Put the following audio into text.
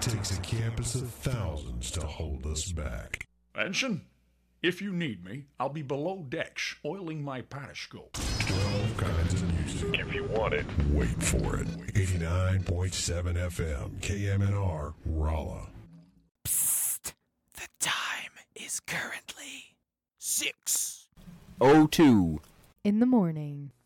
takes a campus of thousands to hold us back. Ensign, if you need me, I'll be below decks oiling my periscope. 12 kinds of music. If you want it. Wait for it. 89.7 FM, KMNR, Rolla. Psst. The time is currently 6:02 in the morning.